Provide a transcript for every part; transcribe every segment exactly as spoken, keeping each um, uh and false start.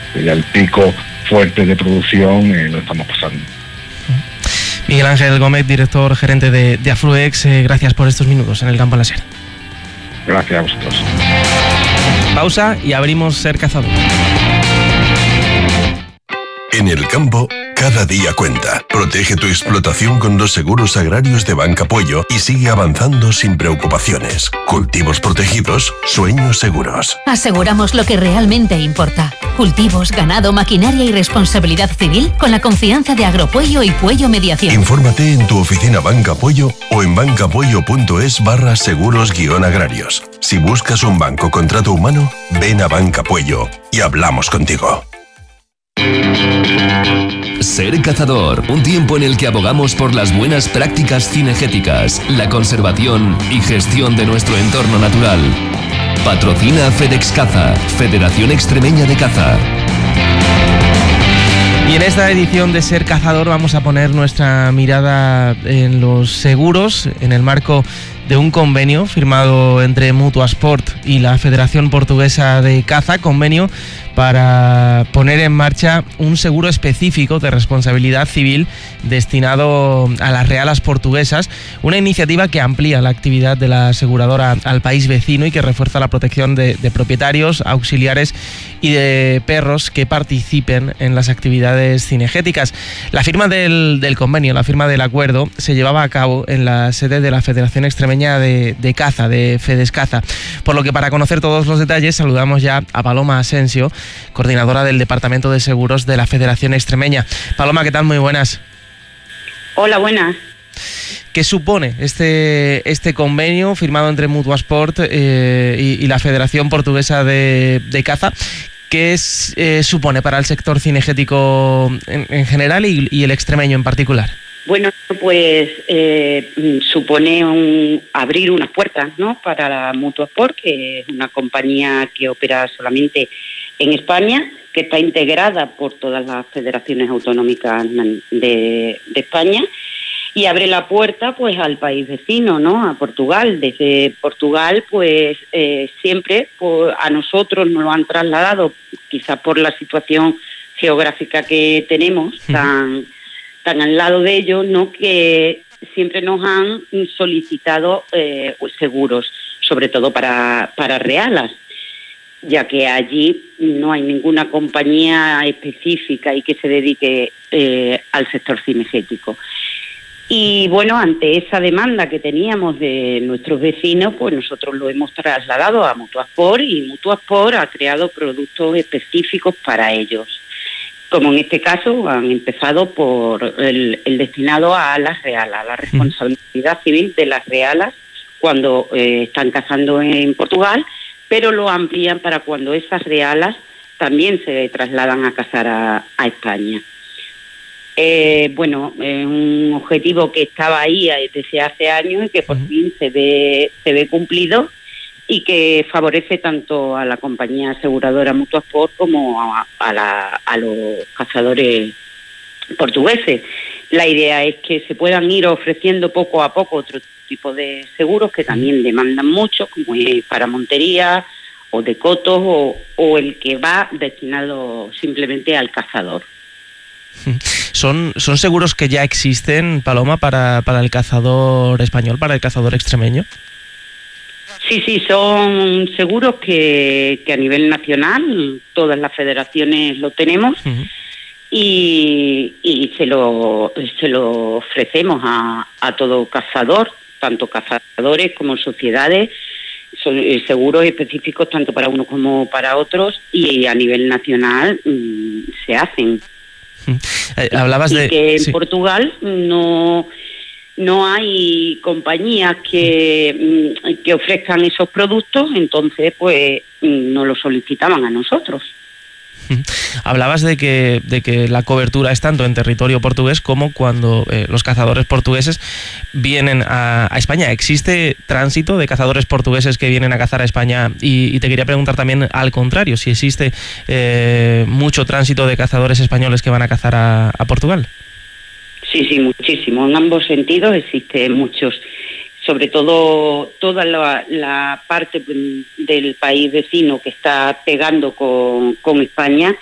ya el pico fuerte de producción eh, lo estamos pasando. Miguel Ángel Gómez, director gerente de, de Afluex, eh, gracias por estos minutos en el Campo Láser. Gracias a vosotros. Pausa y abrimos Ser Cazador. En el campo, cada día cuenta. Protege tu explotación con los seguros agrarios de Banca Puello y sigue avanzando sin preocupaciones. Cultivos protegidos, sueños seguros. Aseguramos lo que realmente importa. Cultivos, ganado, maquinaria y responsabilidad civil con la confianza de Agropuello y Puello Mediación. Infórmate en tu oficina Banca Puello o en bancapuello.es barra seguros guión agrarios. Si buscas un banco con trato humano, ven a Banca Puello y hablamos contigo. Ser Cazador, un tiempo en el que abogamos por las buenas prácticas cinegéticas, la conservación y gestión de nuestro entorno natural. Patrocina FedEx Caza, Federación Extremeña de Caza. Y en esta edición de Ser Cazador vamos a poner nuestra mirada en los seguros, en el marco de un convenio firmado entre Mutuasport y la Federación Portuguesa de Caza, convenio para poner en marcha un seguro específico de responsabilidad civil destinado a las realas portuguesas, una iniciativa que amplía la actividad de la aseguradora al país vecino y que refuerza la protección de, de propietarios, auxiliares y de perros que participen en las actividades cinegéticas. La firma del, del convenio, la firma del acuerdo, se llevaba a cabo en la sede de la Federación Extremeña de, de Caza, de Fedescaza, por lo que para conocer todos los detalles saludamos ya a Paloma Asensio, coordinadora del Departamento de Seguros de la Federación Extremeña. Paloma, ¿qué tal? Muy buenas. Hola, buenas. ¿Qué supone este, este convenio firmado entre Mutuasport eh, y, y la Federación Portuguesa de, de Caza? ¿Qué es, eh, supone para el sector cinegético en, en general y, y el extremeño en particular? Bueno, pues eh, supone un, abrir unas puertas, ¿no?, para la Mutuasport, que es una compañía que opera solamente en España, que está integrada por todas las federaciones autonómicas de, de España, y abre la puerta pues al país vecino, ¿no?, a Portugal. Desde Portugal pues eh, siempre pues, a nosotros nos lo han trasladado, quizás por la situación geográfica que tenemos, tan, tan al lado de ellos, ¿no?, que siempre nos han solicitado eh, seguros, sobre todo para, para realas, ya que allí no hay ninguna compañía específica y que se dedique eh, al sector cinegético. Y bueno, ante esa demanda que teníamos de nuestros vecinos, pues nosotros lo hemos trasladado a Mutuasport y Mutuasport ha creado productos específicos para ellos. Como en este caso han empezado por el, el destinado a las realas, la responsabilidad civil de las realas cuando eh, están cazando en Portugal, pero lo amplían para cuando esas realas también se trasladan a cazar a, a España. Eh, bueno, es un objetivo que estaba ahí desde hace años y que por fin se ve, se ve cumplido y que favorece tanto a la compañía aseguradora Mutuasport como a, a, la, a los cazadores portugueses. La idea es que se puedan ir ofreciendo poco a poco otro tipo de seguros que también demandan mucho, como es para montería o de cotos o, o el que va destinado simplemente al cazador. ¿Son, son seguros que ya existen, Paloma, para, para el cazador español, para el cazador extremeño? Sí, sí, son seguros que, que a nivel nacional todas las federaciones lo tenemos. Uh-huh. y, y se lo se lo ofrecemos a, a todo cazador, tanto cazadores como sociedades, son seguros específicos tanto para unos como para otros, y a nivel nacional mmm, se hacen. Eh, hablabas y de que en sí. Portugal no no hay compañías que, que ofrezcan esos productos, entonces pues nos lo solicitaban a nosotros. Hablabas de que, de que la cobertura es tanto en territorio portugués como cuando eh, los cazadores portugueses vienen a, a España. ¿Existe tránsito de cazadores portugueses que vienen a cazar a España? Y, y te quería preguntar también al contrario, si existe eh, mucho tránsito de cazadores españoles que van a cazar a, a Portugal. Sí, sí, muchísimo. En ambos sentidos existen muchos. Sobre todo toda la, la parte del país vecino que está pegando con, con España,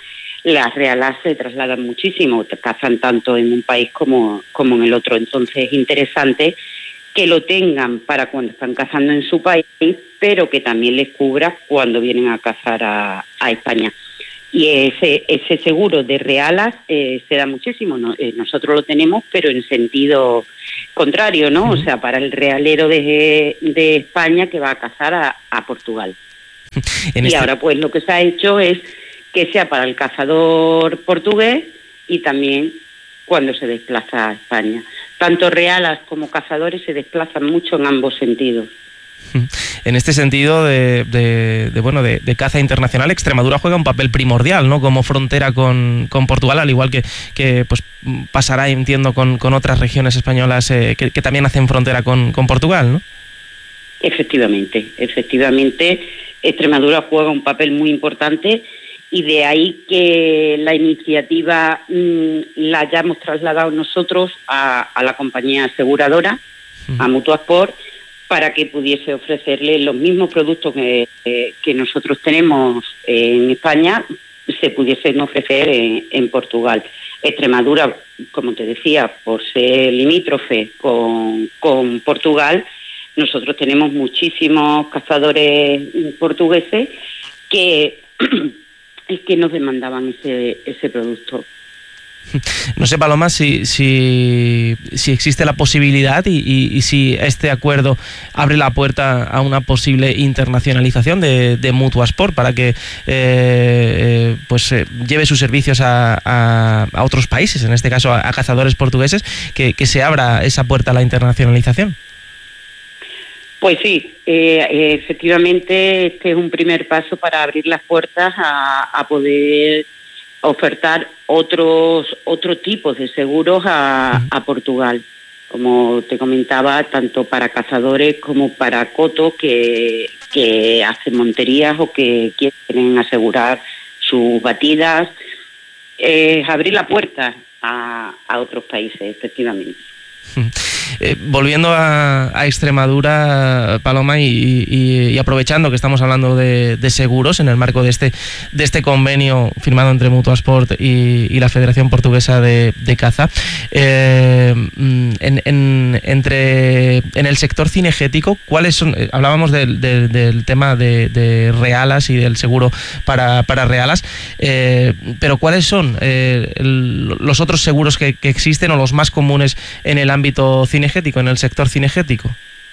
las realas se trasladan muchísimo, cazan tanto en un país como, como en el otro. Entonces es interesante que lo tengan para cuando están cazando en su país, pero que también les cubra cuando vienen a cazar a, a España. Y ese ese seguro de realas eh, se da muchísimo. ¿no? Eh, nosotros lo tenemos, pero en sentido contrario, ¿no? O sea, para el realero de, de España que va a cazar a, a Portugal. En y este... ahora pues lo que se ha hecho es que sea para el cazador portugués y también cuando se desplaza a España. Tanto realas como cazadores se desplazan mucho en ambos sentidos. En este sentido de, de, de bueno de, de caza internacional, Extremadura juega un papel primordial, ¿no? Como frontera con, con Portugal, al igual que, que pues pasará, entiendo, con, con otras regiones españolas eh, que, que también hacen frontera con, con Portugal, ¿no? Efectivamente, efectivamente, Extremadura juega un papel muy importante y de ahí que la iniciativa mmm, la hayamos trasladado nosotros a, a la compañía aseguradora, uh-huh. a Mutuasport, para que pudiese ofrecerle los mismos productos que, eh, que nosotros tenemos en España, se pudiesen ofrecer en, en Portugal. Extremadura, como te decía, por ser limítrofe con, con Portugal, nosotros tenemos muchísimos cazadores portugueses que, que nos demandaban ese, ese producto. No sé, Paloma, si, si, si existe la posibilidad y, y, y si este acuerdo abre la puerta a una posible internacionalización de, de Mutuasport para que eh, eh, pues eh, lleve sus servicios a, a, a otros países, en este caso a, a cazadores portugueses, que, que se abra esa puerta a la internacionalización. Pues sí, eh, efectivamente este es un primer paso para abrir las puertas a, a poder ofertar otros otros tipos de seguros a, a Portugal, como te comentaba, tanto para cazadores como para cotos que, que hacen monterías o que quieren asegurar sus batidas, eh, abrir la puerta a, a otros países, efectivamente. Eh, volviendo a, a Extremadura, Paloma, y, y, y aprovechando que estamos hablando de, de seguros en el marco de este de este convenio firmado entre Mutuasport y, y la Federación Portuguesa de, de Caza, eh, en, en, entre, en el sector cinegético, ¿cuáles son? Hablábamos del, del, del tema de, de realas y del seguro para, para realas, eh, pero ¿cuáles son eh, el, los otros seguros que, que existen o los más comunes en el ámbito cinegético, en el sector cinegético?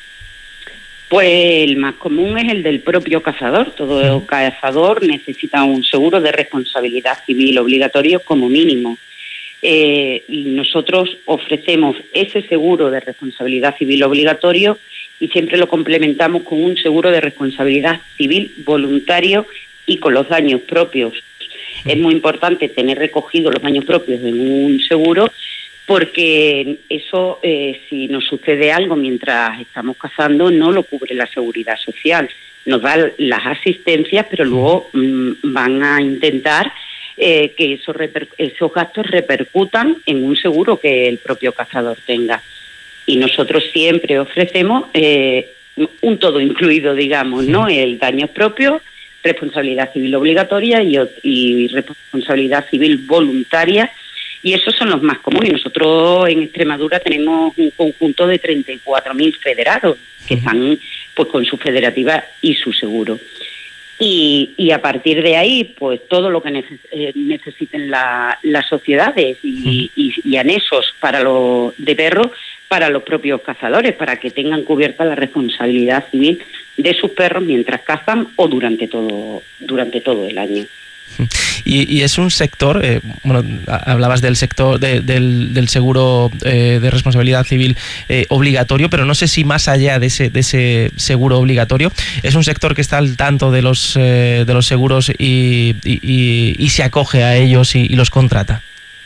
Pues el más común es el del propio cazador. Todo uh-huh. cazador necesita un seguro de responsabilidad civil obligatorio como mínimo. Eh, y nosotros ofrecemos ese seguro de responsabilidad civil obligatorio y siempre lo complementamos con un seguro de responsabilidad civil voluntario y con los daños propios. Uh-huh. Es muy importante tener recogidos los daños propios en un seguro, porque eso, eh, si nos sucede algo mientras estamos cazando, no lo cubre la Seguridad Social. Nos da las asistencias, pero luego mmm, van a intentar eh, que esos, reper- esos gastos repercutan en un seguro que el propio cazador tenga. Y nosotros siempre ofrecemos eh, un todo incluido, digamos, ¿no? El daño propio, responsabilidad civil obligatoria y, y responsabilidad civil voluntaria. Y esos son los más comunes. Nosotros en Extremadura tenemos un conjunto de treinta y cuatro mil federados que están pues con su federativa y su seguro. Y, y a partir de ahí, pues todo lo que neces- eh, necesiten la, las sociedades y, y, y anexos para los de perros para los propios cazadores, para que tengan cubierta la responsabilidad civil de sus perros mientras cazan o durante todo, durante todo el año. Y, y es un sector, eh, bueno, hablabas del sector de, del, del seguro eh, de responsabilidad civil eh, obligatorio, pero no sé si más allá de ese de ese seguro obligatorio es un sector que está al tanto de los eh, de los seguros y, y, y, y se acoge a ellos y, y los contrata.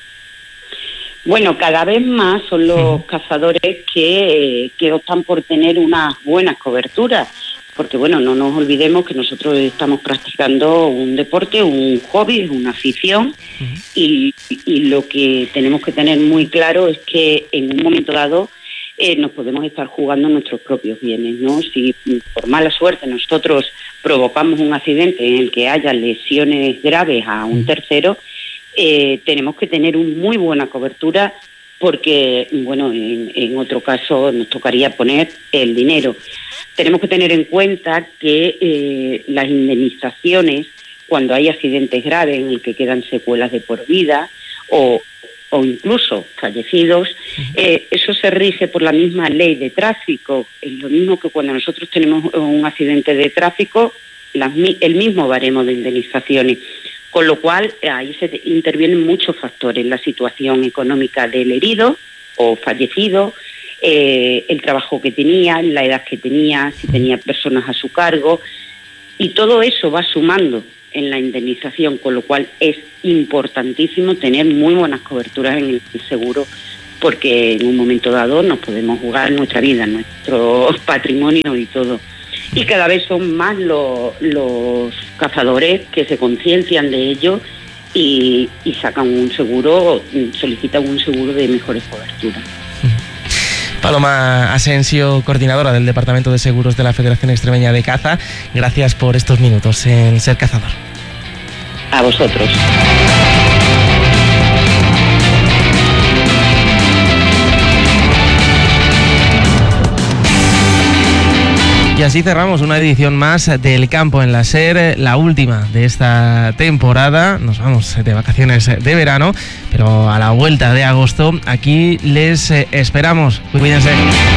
Bueno, cada vez más son los cazadores que, que optan por tener unas buenas coberturas. Porque, bueno, no nos olvidemos que nosotros estamos practicando un deporte, un hobby, una afición, uh-huh. y, y lo que tenemos que tener muy claro es que en un momento dado eh, nos podemos estar jugando nuestros propios bienes, ¿no? Si por mala suerte nosotros provocamos un accidente en el que haya lesiones graves a un tercero, eh, tenemos que tener una muy buena cobertura porque, bueno, en, en otro caso nos tocaría poner el dinero. Tenemos que tener en cuenta que eh, las indemnizaciones, cuando hay accidentes graves en el que quedan secuelas de por vida o, o incluso fallecidos, eh, eso se rige por la misma ley de tráfico. Es lo mismo que cuando nosotros tenemos un accidente de tráfico, las, el mismo baremo de indemnizaciones. Con lo cual, ahí se intervienen muchos factores, la situación económica del herido o fallecido, eh, el trabajo que tenía, la edad que tenía, si tenía personas a su cargo, y todo eso va sumando en la indemnización, con lo cual es importantísimo tener muy buenas coberturas en el seguro, porque en un momento dado nos podemos jugar nuestra vida, nuestro patrimonio y todo. Y cada vez son más los, los cazadores que se conciencian de ello y, y sacan un seguro, solicitan un seguro de mejores coberturas. Paloma Asensio, coordinadora del Departamento de Seguros de la Federación Extremeña de Caza, gracias por estos minutos en Ser Cazador. A vosotros. Y así cerramos una edición más del Campo en la Ser, la última de esta temporada. Nos vamos de vacaciones de verano, pero a la vuelta de agosto aquí les esperamos. Cuídense.